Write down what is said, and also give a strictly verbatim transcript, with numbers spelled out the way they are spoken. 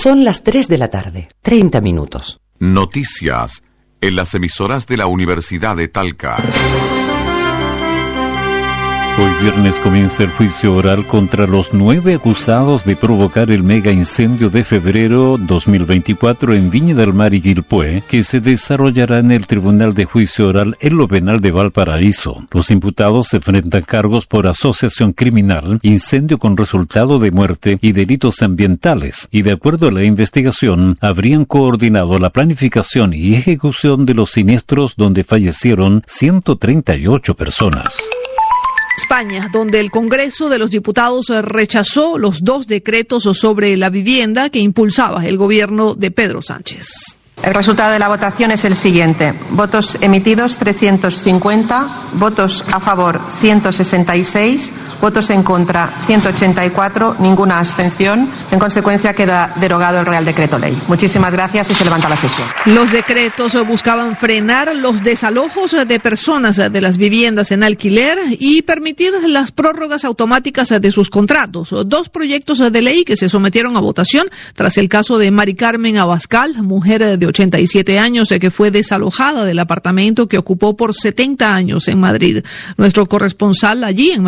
Son las tres de la tarde, treinta minutos. Noticias en las emisoras de la Universidad de Talca. Hoy viernes comienza el juicio oral contra los nueve acusados de provocar el mega incendio de febrero dos mil veinticuatro en Viña del Mar y Quilpué, que se desarrollará en el Tribunal de Juicio Oral en lo Penal de Valparaíso. Los imputados se enfrentan cargos por asociación criminal, incendio con resultado de muerte y delitos ambientales, y de acuerdo a la investigación, habrían coordinado la planificación y ejecución de los siniestros donde fallecieron ciento treinta y ocho personas. España, donde el Congreso de los Diputados rechazó los dos decretos sobre la vivienda que impulsaba el gobierno de Pedro Sánchez. El resultado de la votación es el siguiente. Votos emitidos trescientos cincuenta, votos a favor ciento sesenta y seis, votos en contra ciento ochenta y cuatro, ninguna abstención. En consecuencia queda derogado el Real Decreto Ley. Muchísimas gracias y se levanta la sesión. Los decretos buscaban frenar los desalojos de personas de las viviendas en alquiler y permitir las prórrogas automáticas de sus contratos. Dos proyectos de ley que se sometieron a votación tras el caso de Mari Carmen Abascal, mujer de ochenta y siete años que fue desalojada del apartamento que ocupó por setenta años en Madrid. Nuestro corresponsal allí en